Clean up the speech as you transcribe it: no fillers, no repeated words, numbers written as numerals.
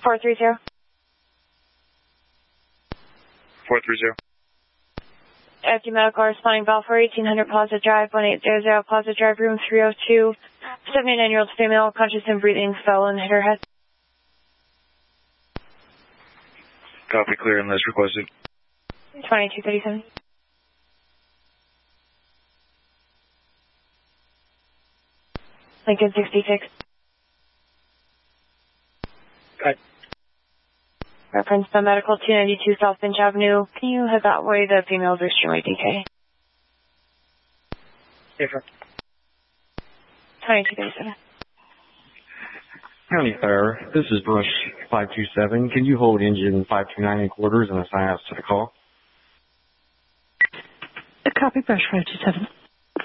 430. 430. FD Medical responding Balfour 1800 Plaza Drive, 1800 Plaza Drive, room 302. 79-year-old female, conscious and breathing, fell and hit her head. Copy, clear unless requested. 2237. Lincoln 66. Got Reference the medical 292 South Finch Avenue. Can you head that way? The females are extremely DK. Different. 2237. County Fire, this is Brush 527. Can you hold engine 529 in quarters and assign us to the call? Copy, Brush 527.